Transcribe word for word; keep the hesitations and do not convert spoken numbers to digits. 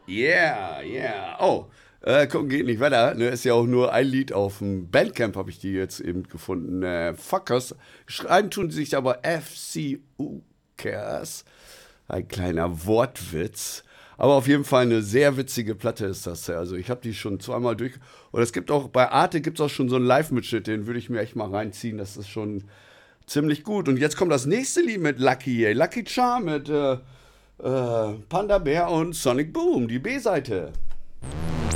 Yeah, yeah. Oh, äh, guck, geht nicht weiter. Ne, ist ja auch nur ein Lied auf dem Bandcamp, habe ich die jetzt eben gefunden. Äh, Fuckers. Schreiben tun sie sich aber F C U-Kers. Ein kleiner Wortwitz. Aber auf jeden Fall eine sehr witzige Platte ist das. Also ich habe die schon zweimal durch. Und es gibt auch, bei Arte gibt es auch schon so einen Live-Mitschnitt, den würde ich mir echt mal reinziehen. Das ist schon ziemlich gut. Und jetzt kommt das nächste Lied mit Lucky, ey. Lucky Charm mit äh, äh, Panda Bear und Sonic Boom, die B-Seite.